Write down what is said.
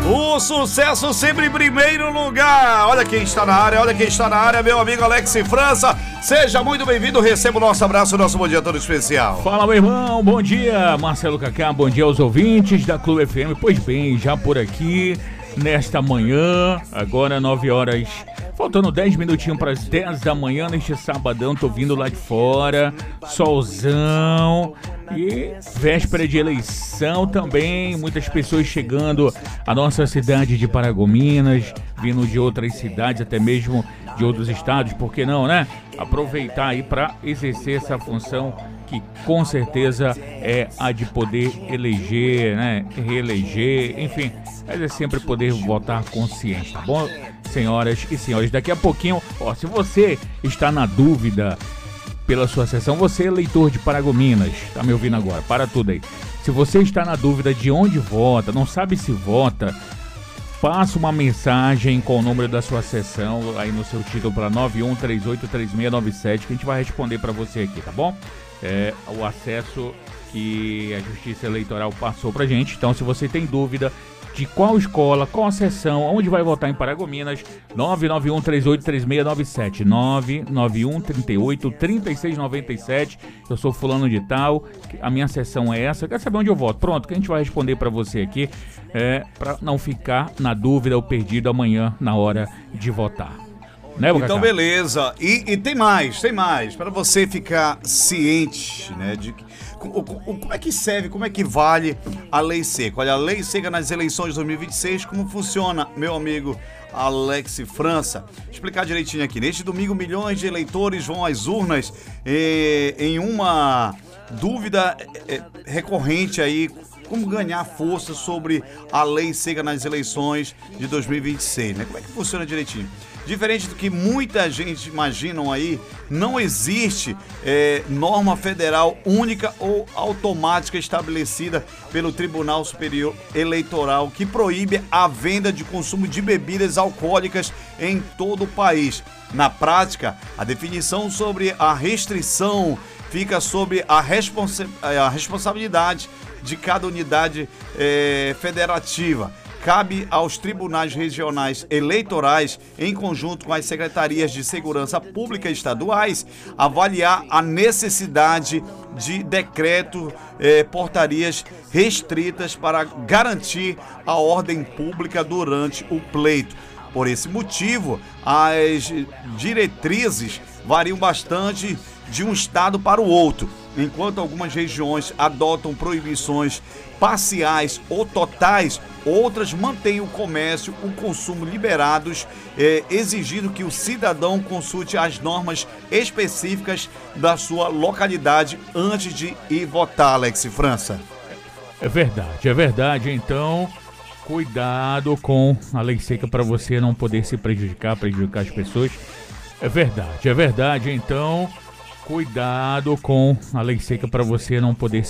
O sucesso sempre em primeiro lugar. Olha quem está na área, meu amigo Alex França. Seja muito bem-vindo, receba o nosso abraço, o nosso bom dia todo especial. Fala, meu irmão, bom dia, Marcelo Cacá, bom dia aos ouvintes da Clube FM. Pois bem, já por aqui, nesta manhã, agora 9 horas, faltando 10 minutinhos para as 10 da manhã, neste sabadão, tô vindo lá de fora, solzão. E véspera de eleição também, muitas pessoas chegando à nossa cidade de Paragominas, vindo de outras cidades, até mesmo de outros estados, por que não, né? Aproveitar aí para exercer essa função que com certeza é a de poder eleger, né? Reeleger, enfim, mas é sempre poder votar consciente, tá bom? Senhoras e senhores, daqui a pouquinho, ó, se você está na dúvida pela sua sessão, você é eleitor de Paragominas, tá me ouvindo agora, para tudo aí. Se você está na dúvida de onde vota, não sabe se vota, passa uma mensagem com o número da sua sessão aí no seu título para 91383697 que a gente vai responder para você aqui, tá bom? É o acesso que a Justiça Eleitoral passou pra gente. Então, se você tem dúvida de qual escola, qual a sessão, onde vai votar em Paragominas, 991383697, 991383697. Eu sou fulano de tal, a minha sessão é essa, eu quero saber onde eu voto. Pronto, que a gente vai responder para você aqui, para não ficar na dúvida ou perdido amanhã na hora de votar. Né, então beleza, e tem mais, para você ficar ciente, né, de como é que serve, como é que vale a lei seca. Olha, a lei seca nas eleições de 2026, como funciona, meu amigo Alex França? Explicar direitinho aqui. Neste domingo, milhões de eleitores vão às urnas em uma dúvida recorrente aí, como ganhar força sobre a lei seca nas eleições de 2026, né? Como é que funciona direitinho? Diferente do que muita gente imagina aí, não existe norma federal única ou automática estabelecida pelo Tribunal Superior Eleitoral que proíbe a venda de consumo de bebidas alcoólicas em todo o país. Na prática, a definição sobre a restrição fica sob a responsabilidade de cada unidade federativa. Cabe aos tribunais regionais eleitorais, em conjunto com as secretarias de segurança pública estaduais, avaliar a necessidade de decreto, portarias restritas para garantir a ordem pública durante o pleito. Por esse motivo, as diretrizes variam bastante de um estado para o outro, enquanto algumas regiões adotam proibições parciais ou totais, outras mantêm o comércio, o consumo liberados, exigindo que o cidadão consulte as normas específicas da sua localidade antes de ir votar, Alex França. É verdade, então cuidado com a lei seca para você não poder se prejudicar as pessoas. É verdade, então cuidado com a lei seca para você não poder